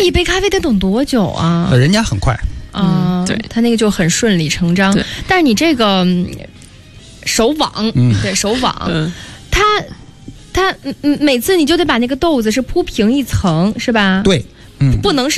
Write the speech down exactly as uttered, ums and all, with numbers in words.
那一杯咖啡得等多久啊？ 呃，人家很快啊、嗯，对，他那个就很顺理成章。但是你这个手网，嗯，对手网，嗯，它它嗯每次你就得把那个豆子是铺平一层，是吧？ 对，嗯， 不能是。